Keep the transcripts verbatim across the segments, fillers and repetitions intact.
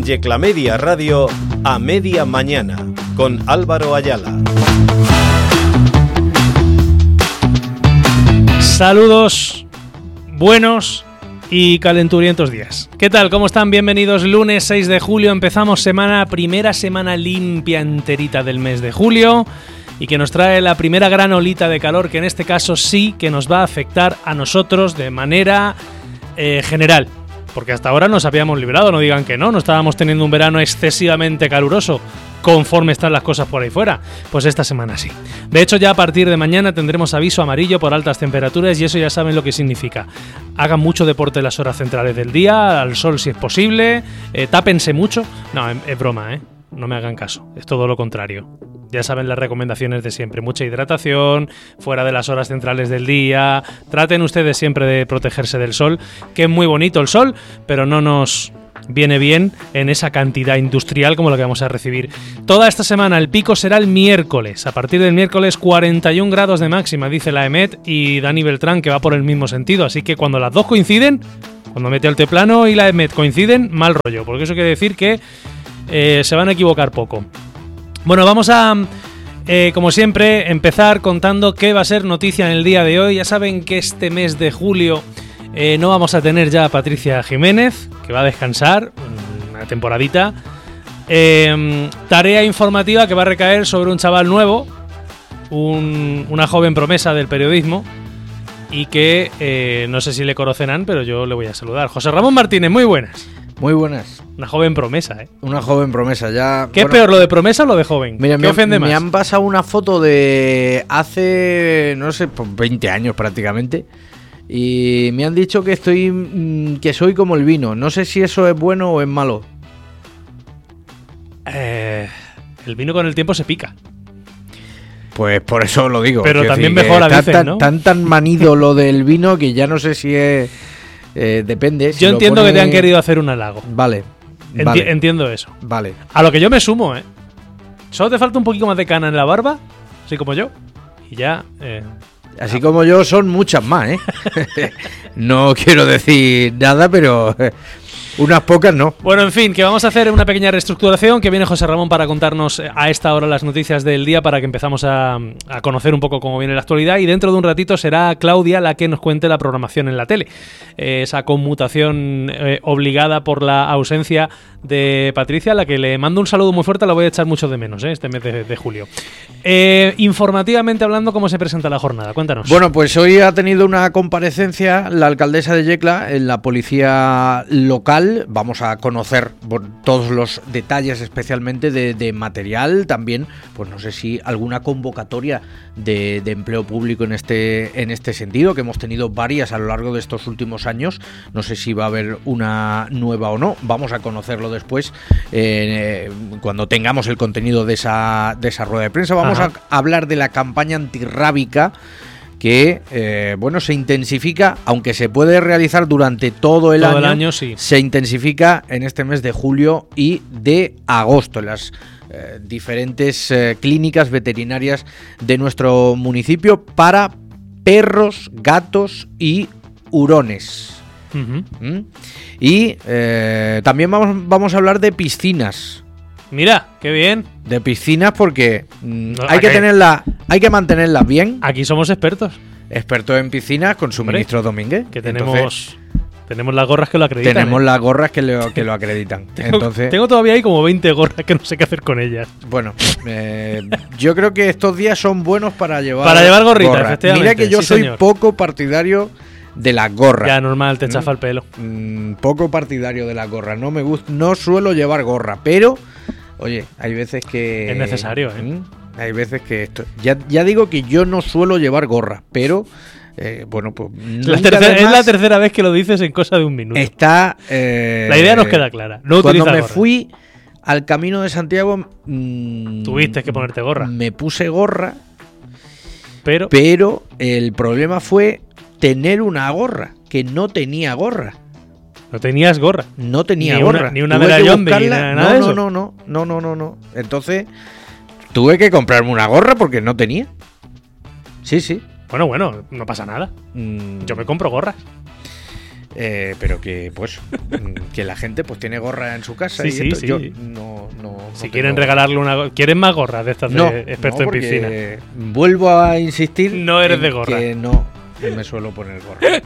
Yecla Media Radio, A Media Mañana, con Álvaro Ayala. Saludos buenos y calenturientos días. ¿Qué tal? ¿Cómo están? Bienvenidos. Lunes seis de julio, empezamos semana, primera semana limpia enterita del mes de julio y que nos trae la primera gran olita de calor, que en este caso sí que nos va a afectar a nosotros de manera eh, general. Porque hasta ahora nos habíamos librado, no digan que no, no estábamos teniendo un verano excesivamente caluroso, conforme están las cosas por ahí fuera. Pues esta semana sí. De hecho, ya a partir de mañana tendremos aviso amarillo por altas temperaturas y eso ya saben lo que significa. Hagan mucho deporte en las horas centrales del día, al sol si es posible, eh, tápense mucho. No, es, es broma, ¿eh? No me hagan caso, es todo lo contrario. Ya saben las recomendaciones de siempre, mucha hidratación, fuera de las horas centrales del día, traten ustedes siempre de protegerse del sol, que es muy bonito el sol, pero no nos viene bien en esa cantidad industrial como la que vamos a recibir. Toda esta semana el pico será el miércoles, a partir del miércoles cuarenta y un grados de máxima, dice la EMET y Dani Beltrán, que va por el mismo sentido, así que cuando las dos coinciden, cuando Meteoalteplano y la EMET coinciden, mal rollo, porque eso quiere decir que eh, se van a equivocar poco. Bueno, vamos a, eh, como siempre, empezar contando qué va a ser noticia en el día de hoy. Ya saben que este mes de julio eh, no vamos a tener ya a Patricia Jiménez, que va a descansar una temporadita. Eh, tarea informativa que va a recaer sobre un chaval nuevo, un, una joven promesa del periodismo, y que eh, no sé si le conocerán, pero yo le voy a saludar. José Ramón Martínez, muy buenas. Muy buenas. Una joven promesa, ¿eh? Una joven promesa, ya... ¿Qué bueno, es peor, lo de promesa o lo de joven? Mira, ¿Qué me, ofende más? Me han pasado una foto de hace, no sé, pues veinte años prácticamente. Y me han dicho que estoy, que soy como el vino. No sé si eso es bueno o es malo. Eh, el vino con el tiempo se pica. Pues por eso lo digo. Pero Quiero también decir, mejora, tan, dicen, tan, ¿no? Tan tan manido lo del vino que ya no sé si es... Eh, depende. Si yo lo entiendo pone... que te han querido hacer un halago. Vale. Enti- vale. Entiendo eso. Vale. A lo que yo me sumo, ¿eh? Solo te falta un poquito más de cana en la barba, así como yo. Y ya... Eh, Así como yo, son muchas más, ¿eh? No quiero decir nada, pero eh, unas pocas no. Bueno, en fin, que vamos a hacer una pequeña reestructuración, que viene José Ramón para contarnos a esta hora las noticias del día, para que empezamos a, a conocer un poco cómo viene la actualidad, y dentro de un ratito será Claudia la que nos cuente la programación en la tele. Eh, esa conmutación eh, obligada por la ausencia de Patricia, a la que le mando un saludo muy fuerte, la voy a echar mucho de menos, ¿eh? Este mes de, de julio. Eh, informativamente hablando, ¿cómo se presenta la jornada? Cuéntanos. Bueno, pues hoy ha tenido una comparecencia la alcaldesa de Yecla en la policía local. Vamos a conocer todos los detalles, especialmente de, de material, también, pues no sé si alguna convocatoria de, de empleo público en este, en este sentido, que hemos tenido varias a lo largo de estos últimos años. No sé si va a haber una nueva o no. Vamos a conocerlo después, eh, cuando tengamos el contenido de esa, de esa rueda de prensa. Vamos Ajá. a hablar de la campaña antirrábica, que eh, bueno, se intensifica, aunque se puede realizar durante todo el todo año, el año sí. se intensifica en este mes de julio y de agosto en las eh, diferentes eh, clínicas veterinarias de nuestro municipio para perros, gatos y hurones. Uh-huh. ¿Mm? Y eh, también vamos, vamos a hablar de piscinas. Mira, qué bien. De piscinas porque mm, No, hay que aquí- tenerla, hay que mantenerlas bien. Aquí somos expertos. Experto en piscinas con su Hombre, ministro Domínguez. Que tenemos, Entonces, tenemos las gorras que lo acreditan. tenemos ¿eh? las gorras que lo, que lo acreditan. Tengo, Entonces, tengo todavía ahí como veinte gorras que no sé qué hacer con ellas. bueno, eh, yo creo que estos días son buenos para llevar Para llevar gorrita, gorras. efectivamente, Mira que yo sí, soy señor. poco partidario de las gorras. Ya, normal, te chafa Mm. el pelo. Mm, poco partidario de las gorras. No me gusta, no suelo llevar gorra, pero oye, hay veces que Es necesario, ¿eh? Mm, hay veces que esto. Ya, ya digo que yo no suelo llevar gorra, pero eh, bueno, pues La nunca tercera- de es la más tercera vez que lo dices en cosa de un minuto. está. eh, La idea nos queda clara. No cuando utilizar me gorra. fui al Camino de Santiago, mm, Tuviste que ponerte gorra. Me puse gorra, Pero, pero el problema fue tener una gorra, que no tenía gorra. no tenías gorra. No tenía Ni una- gorra. ni una Tuve de la que Yonde, ni buscarla. nada- nada de no, eso. no, no, no, no, no, no. Entonces tuve que comprarme una gorra porque no tenía. Sí, sí. Bueno, bueno, no pasa nada. Mm, Yo me compro gorras. Eh, pero que pues que la gente pues tiene gorra en su casa. Sí, y sí, esto, sí. yo no, no, no Si tengo... quieren regalarle una... ¿Quieren más gorras de estas no, de experto no, en piscina? Vuelvo a insistir. No eres en de gorra. Que no me suelo poner gorra.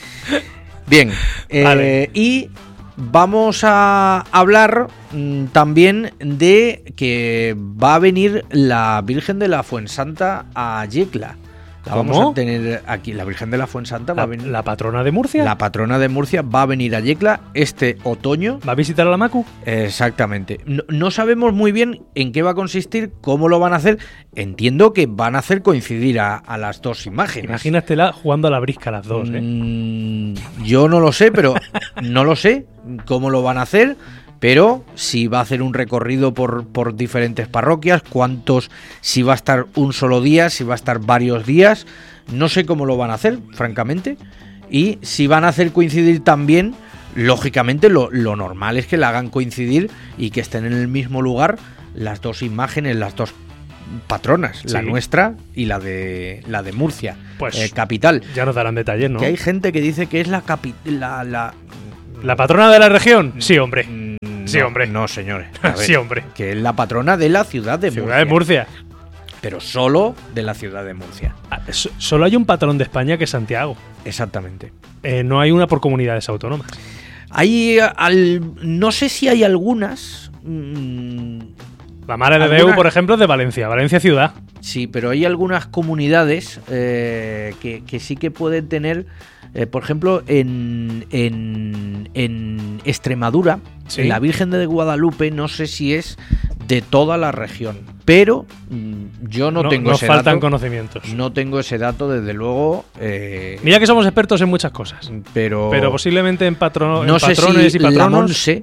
Bien. Eh, Vale. Y vamos a hablar mm, también de que va a venir la Virgen de la Fuensanta a Yecla. La ¿Cómo? vamos a tener aquí. La Virgen de la Fuensanta va a ¿La, venir. la patrona de Murcia? La patrona de Murcia va a venir a Yecla este otoño. ¿Va a visitar a la Macu? Exactamente. No, no sabemos muy bien en qué va a consistir, cómo lo van a hacer. Entiendo que van a hacer coincidir a, a las dos imágenes. Imagínatela jugando a la brisca las dos, ¿eh? Mm, yo no lo sé, pero no lo sé cómo lo van a hacer. Pero si va a hacer un recorrido por, por diferentes parroquias, cuántos, si va a estar un solo día, si va a estar varios días, no sé cómo lo van a hacer, francamente. Y si van a hacer coincidir también, lógicamente lo, lo normal es que la hagan coincidir y que estén en el mismo lugar las dos imágenes, las dos patronas, Sí. la nuestra y la de la de Murcia, Pues eh, capital. ya nos darán detalles, ¿no? Que hay gente que dice que es la capi la, la ¿La patrona de la región? Sí, hombre. Mm, Sí, no, hombre. No, señores. A ver, Sí, hombre. Que es la patrona de la ciudad de Ciudad Murcia. de Murcia. Pero solo de la ciudad de Murcia. Ah, so- Solo hay un patrón de España que es Santiago. Exactamente. Eh, no hay una por comunidades autónomas. Hay al, no sé si hay algunas. mm, La Mare de ¿Alguna? Déu, por ejemplo, es de Valencia. Valencia ciudad. sí, pero hay algunas comunidades eh, que, que sí que pueden tener. Eh, por ejemplo, en, en, en Extremadura, Sí. en la Virgen de Guadalupe, no sé si es de toda la región. Pero mm, yo no, tengo nos ese faltan dato. conocimientos. No tengo ese dato, desde luego. eh, Mira que somos expertos en muchas cosas. pero Pero posiblemente en, patrono, no en sé patrones si y patronos. la Monse,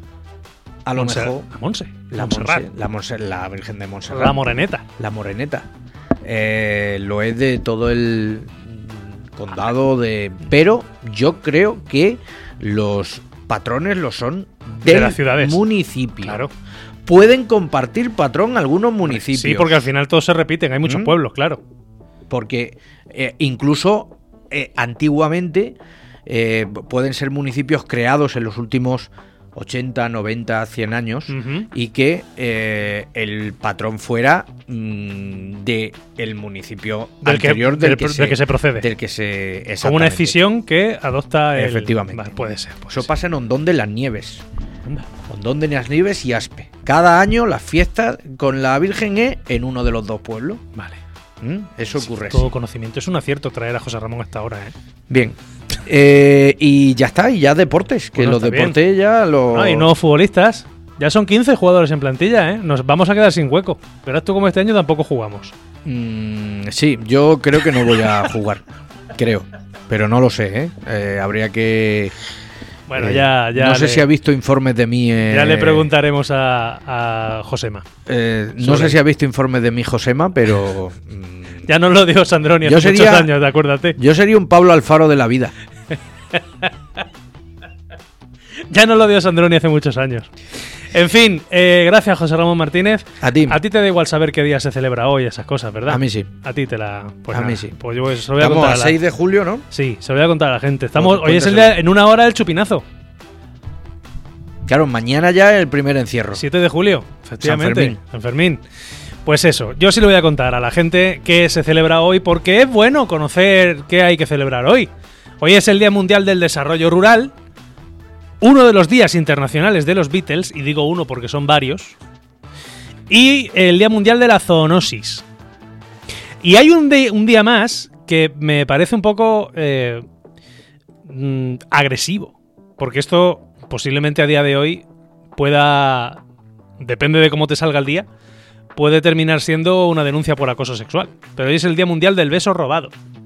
a lo Monse- mejor. La Monse. La, Montserrat. Monse, la, Monse- la Virgen de Montserrat. La Moreneta. La Moreneta. Eh, lo es de todo el mm, condado de. Pero yo creo que los patrones lo son De del las ciudades. municipio. Claro. Pueden compartir patrón algunos municipios. Sí, porque al final todos se repiten. Hay muchos ¿Mm? pueblos, claro. Porque eh, incluso eh, antiguamente eh, pueden ser municipios creados en los últimos ochenta, noventa, cien años Ujú. y que eh, el patrón fuera mm, de el municipio Del que- anterior del, del que pro- se, del que se procede. del que se Como una exactamente. escisión que adopta el... Efectivamente. Vale, puede ser. puede Eso ser. pasa en Hondón de las Nieves. Anda. Hondón de las Nieves y Aspe. Cada año las fiestas con la Virgen es en uno de los dos pueblos. Vale. ¿Mm? Eso Sí, ocurre. todo así. conocimiento. Es un acierto traer a José Ramón hasta ahora, ¿eh? Bien. Eh, y ya está, y ya deportes. Que Bueno, los está bien. deportes ya lo. Ah, y nuevos futbolistas. Ya son quince jugadores en plantilla, ¿eh? Nos vamos a quedar sin hueco. Verás tú como este año tampoco jugamos. Mm, sí, yo creo que no voy a jugar. creo. Pero no lo sé, ¿eh? Eh, habría que. Bueno, eh, ya, ya. no sé le, si ha visto informes de mí. eh, ya le preguntaremos a, a Josema. eh, no sobre- sé si ha visto informes de mí, Josema, pero. mm, Ya nos lo dijo Sandroni hace Yo muchos sería- años, acuérdate. yo sería un Pablo Alfaro de la vida. Ya nos lo dio Sandroni hace muchos años. En fin, eh, gracias José Ramón Martínez. A ti. A ti te da igual saber qué día se celebra hoy, esas cosas, ¿verdad? A mí sí. A ti te la. Pues A nada, mí sí. Pues yo se lo voy a Estamos contar a a la- seis de julio, ¿no? Sí, se lo voy a contar a la gente. Estamos, Pues hoy es el cuéntaselo. día, en una hora el chupinazo. Claro, mañana ya el primer encierro. siete de julio, efectivamente. Fermín. San Fermín. Pues eso, yo sí le voy a contar a la gente qué se celebra hoy porque es bueno conocer qué hay que celebrar hoy. Hoy es el Día Mundial del Desarrollo Rural, uno de los días internacionales de los Beatles, y digo uno porque son varios, y el Día Mundial de la Zoonosis. Y hay un, de- un día más que me parece un poco eh, mm, agresivo, porque esto posiblemente a día de hoy pueda, depende de cómo te salga el día, puede terminar siendo una denuncia por acoso sexual. Pero hoy es el Día Mundial del Beso Robado.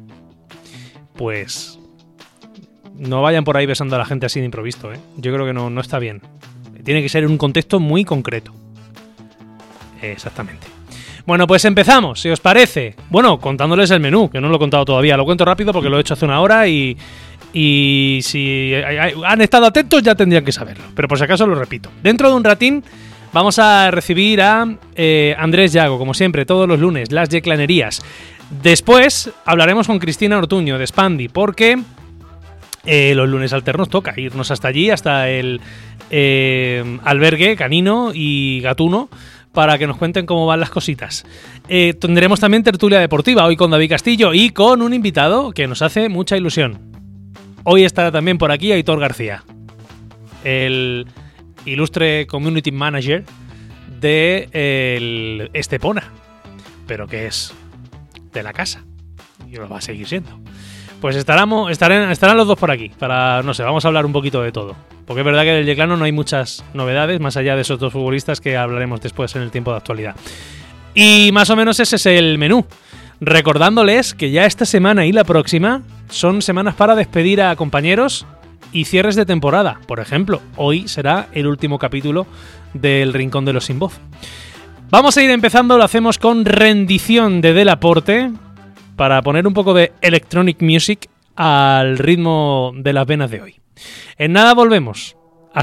Pues no vayan por ahí besando a la gente así de improviso, ¿eh? Yo creo que no, no está bien. Tiene que ser en un contexto muy concreto. Exactamente. Bueno, pues empezamos, si os parece. Bueno, contándoles el menú, que no lo he contado todavía. Lo cuento rápido porque lo he hecho hace una hora y, y si han estado atentos ya tendrían que saberlo. Pero por si acaso lo repito. Dentro de un ratín vamos a recibir a eh, Andrés Llago, como siempre, todos los lunes, las yeclanerías. Después hablaremos con Cristina Ortuño de Spandi, porque eh, los lunes alternos toca irnos hasta allí, hasta el eh, albergue canino y gatuno, para que nos cuenten cómo van las cositas. Eh, tendremos también tertulia deportiva, hoy con David Castillo y con un invitado que nos hace mucha ilusión. Hoy estará también por aquí Aitor García, el ilustre community manager de el Estepona, pero que es de la casa y lo va a seguir siendo. Pues estarán, estarán, estarán los dos por aquí para, no sé, vamos a hablar un poquito de todo, porque es verdad que del Yeclano no hay muchas novedades más allá de esos dos futbolistas que hablaremos después en el tiempo de actualidad. Y más o menos ese es el menú, recordándoles que ya esta semana y la próxima son semanas para despedir a compañeros y cierres de temporada. Por ejemplo, hoy será el último capítulo del Rincón de los Sin Voz. Vamos a ir empezando, lo hacemos con rendición de Delaporte para poner un poco de electronic music al ritmo de las venas de hoy. En nada volvemos.